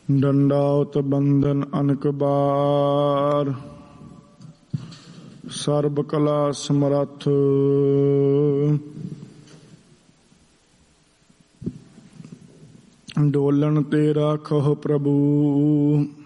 ਡੰਡਾਉਤ ਬੰਧਨ ਅਨਕ ਬਾਰ, ਸਰਬ ਕਲਾ ਸਮਰੱਥ। ਡੋਲਣ ਤੇ ਰਾਖਹੁ ਪ੍ਰਭੂ,